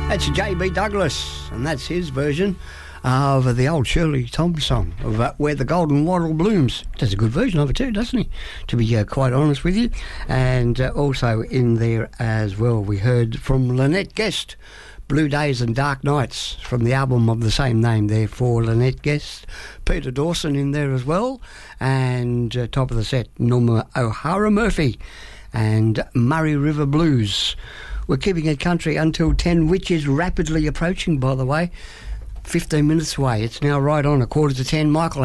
That's J.B. Douglas, and that's his version of the old Shirley Tom song of Where the Golden Wattle Blooms. Does a good version of it too, doesn't he? To be quite honest with you. And also in there as well, we heard from Lynette Guest, Blue Days and Dark Nights, from the album of the same name there for Lynette Guest. Peter Dawson in there as well. And top of the set, Norma O'Hara Murphy and Murray River Blues. We're keeping it country until 10, which is rapidly approaching, by the way. 15 minutes away. It's now right on 9:45. Michael